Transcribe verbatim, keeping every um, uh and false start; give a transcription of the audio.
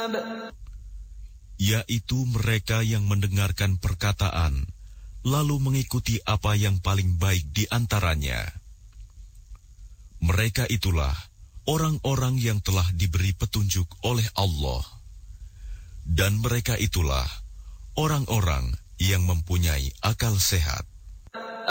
yaitu mereka yang mendengarkan perkataan, lalu mengikuti apa yang paling baik di antaranya. Mereka itulah orang-orang yang telah diberi petunjuk oleh Allah. Dan mereka itulah orang-orang yang mempunyai akal sehat.